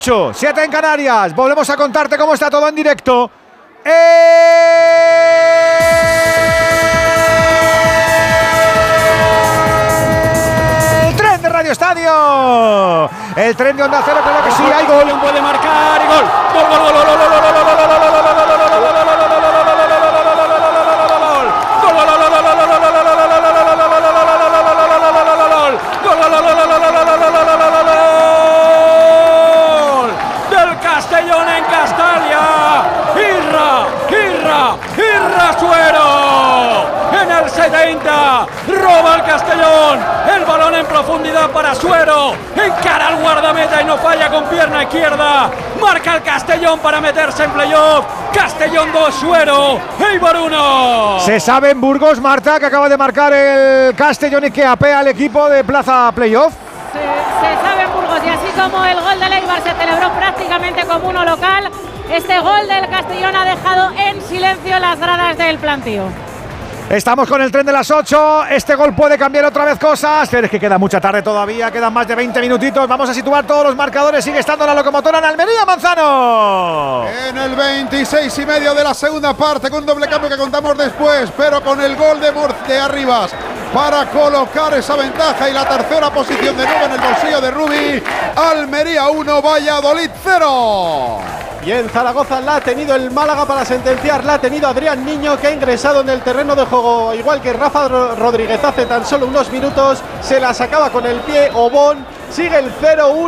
7 en Canarias. Volvemos a contarte cómo está todo en directo. El tren de Radio Estadio. El tren de Onda Cero, creo que sí, hay gol. Puede marcar y gol. Gol, gol, gol, gol, gol, gol, gol, gol, gol, gol, Castellón en Castalia. Irra Suero. En el 70 roba el Castellón. El balón en profundidad para Suero. Encara al guardameta y no falla con pierna izquierda. Marca el Castellón para meterse en playoff. Castellón 2, Suero, Eibar 1. Se sabe en Burgos, Marta, que acaba de marcar el Castellón y que apea al equipo de plaza playoff. Se sabe en Burgos, y así como el gol del Eibar se celebró prácticamente como uno local, este gol del Castellón ha dejado en silencio las gradas del plantío. Estamos con el tren de las 8. Este gol puede cambiar otra vez cosas, pero es que queda mucha tarde todavía. Quedan más de 20 minutitos. Vamos a situar todos los marcadores. Sigue estando la locomotora en Almería, Manzano. En el 26,5 de la segunda parte, con un doble cambio que contamos después, pero con el gol de Arribas para colocar esa ventaja y la tercera posición de nuevo en el bolsillo de Rubi. Almería 1, Valladolid 0. Y en Zaragoza la ha tenido el Málaga para sentenciar, la ha tenido Adrián Niño, que ha ingresado en el terreno de juego, igual que Rafa Rodríguez hace tan solo unos minutos. Se la sacaba con el pie Obón. Sigue el 0-1.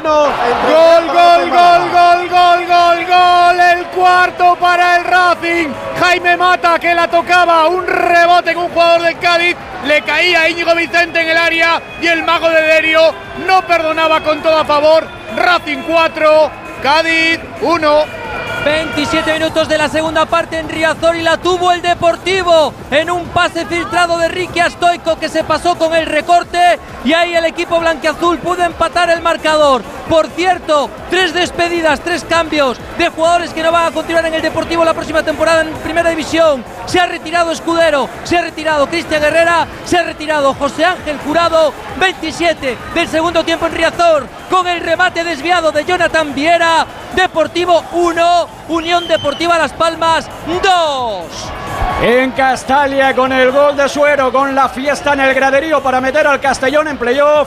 Gol. El cuarto para el Racing. Jaime Mata, que la tocaba. Un rebote con un jugador del Cádiz. Le caía Íñigo Vicente en el área. Y el mago de Derio no perdonaba, con todo a favor. Racing 4, Cádiz 1. 27 minutos de la segunda parte en Riazor y la tuvo el Deportivo en un pase filtrado de Ricky Stoico, que se pasó con el recorte, y ahí el equipo blanquiazul pudo empatar el marcador. Por cierto, 3 despedidas, 3 cambios de jugadores que no van a continuar en el Deportivo la próxima temporada en Primera División. Se ha retirado Escudero, se ha retirado Cristian Herrera, se ha retirado José Ángel Jurado. 27 del segundo tiempo en Riazor, con el remate desviado de Jonathan Viera. Deportivo 1, Unión Deportiva Las Palmas 2. En Castalia, con el gol de Suero, con la fiesta en el graderío para meter al Castellón en playoff.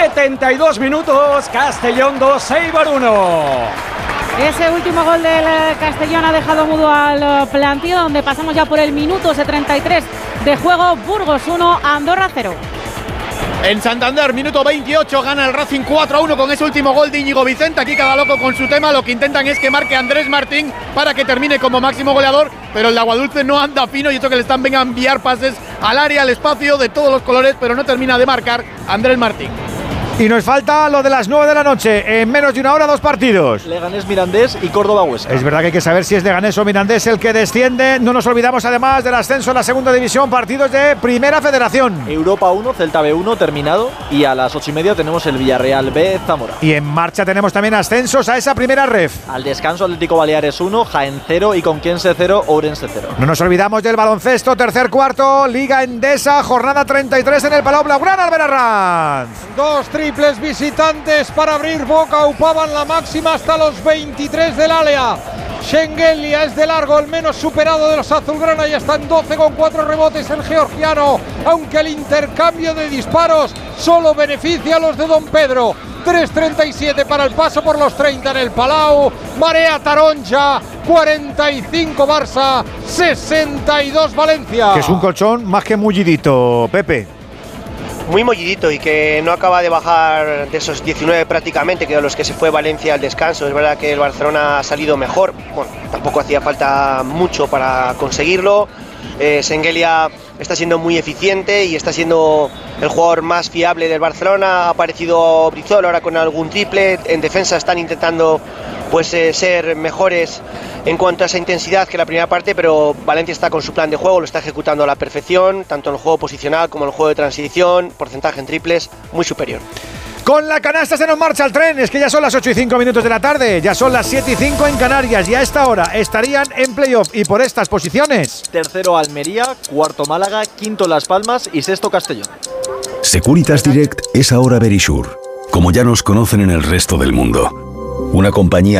72 minutos, Castellón 2, Eibar 1. Ese último gol del Castellón ha dejado mudo al plantío, donde pasamos ya por el minuto 33 de juego. Burgos 1, Andorra 0. En Santander, minuto 28, gana el Racing 4-1 con ese último gol de Íñigo Vicente. Aquí cada loco con su tema. Lo que intentan es que marque Andrés Martín para que termine como máximo goleador, pero el de Aguadulce no anda fino, y esto que le están venga a enviar pases al área, al espacio, de todos los colores, pero no termina de marcar Andrés Martín. Y nos falta lo de las 9 de la noche. En menos de una hora, 2 partidos. Leganés Mirandés y Córdoba Huesca. Es verdad que hay que saber si es Leganés o Mirandés el que desciende. No nos olvidamos además del ascenso en la segunda división. Partidos de Primera Federación. Europa 1, Celta B1 terminado. Y a las 8:30 tenemos el Villarreal B, Zamora. Y en marcha tenemos también ascensos a esa primera ref. Al descanso, Atlético Baleares 1, Jaén 0 y Conquense 0, Ourense 0. No nos olvidamos del baloncesto. Tercer cuarto, Liga Endesa, jornada 33 en el Palau Blaugrana, Albert Arranz. 2 triples visitantes para abrir boca. Upaban la máxima hasta los 23 del Alea. Schengelia es de largo el menos superado de los azulgrana y está en 12 con 4 rebotes el georgiano, aunque el intercambio de disparos solo beneficia a los de Don Pedro. 3:37 para el paso por los 30 en el Palau. Marea Taronja, 45 Barça, 62 Valencia. Que es un colchón más que mullidito, Pepe. Muy mollidito, y que no acaba de bajar de esos 19 prácticamente, que de los que se fue Valencia al descanso. Es verdad que el Barcelona ha salido mejor, bueno, tampoco hacía falta mucho para conseguirlo. Schengelia está siendo muy eficiente y está siendo el jugador más fiable del Barcelona. Ha aparecido Brizola ahora con algún triple. En defensa están intentando ser mejores en cuanto a esa intensidad que la primera parte, pero Valencia está con su plan de juego, lo está ejecutando a la perfección, tanto en el juego posicional como en el juego de transición. Porcentaje en triples muy superior. Con la canasta se nos marcha el tren. Es que ya son las 8:05 de la tarde. Ya son las 7:05 en Canarias. Y a esta hora estarían en playoff. Y por estas posiciones: tercero Almería, cuarto Málaga, quinto Las Palmas y sexto Castellón. Securitas Direct es ahora Verisure, como ya nos conocen en el resto del mundo. Una compañía